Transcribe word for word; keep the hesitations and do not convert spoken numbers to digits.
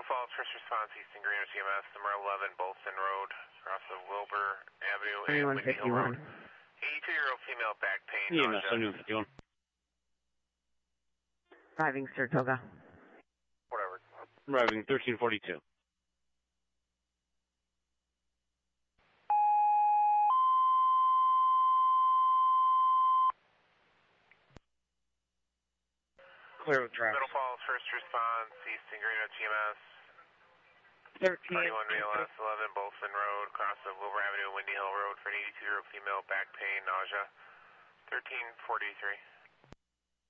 Falls, first response, Easton Green, C M S, number eleven, Bolson Road, across of Wilbur Avenue and Windy Hill Road. eighty-two-year-old female, back pain, E M S, nausea. seventy-one fifty-one. Driving Saratoga. Whatever. Arriving thirteen forty-two. Clear with traffic. Middle Falls, first response, Easton Green, C M S. thirteen. twenty-one V L S, eleven, Bolson Road, across of Wilbur Avenue, Windy Hill Road, for an eighty-two-year-old female, back pain, nausea. thirteen forty-three.